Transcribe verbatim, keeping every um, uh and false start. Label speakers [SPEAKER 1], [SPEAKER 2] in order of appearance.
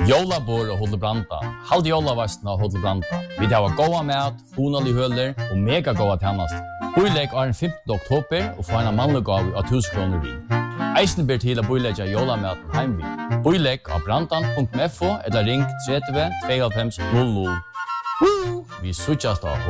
[SPEAKER 1] Jólabor og Hotel Branda. Halde jólavastna og Hotel Branda. Vi har goda mat, honalig høler og mega goda tjänast. Boileg er den femtende oktober og få en mannlig gav av tusen kroner vi. Eisen ber til å boilegge jólamaten heim vi. Boileg av brandan punktum f o eller ring tretti tveyoghálvfems null null. Vi suttjast av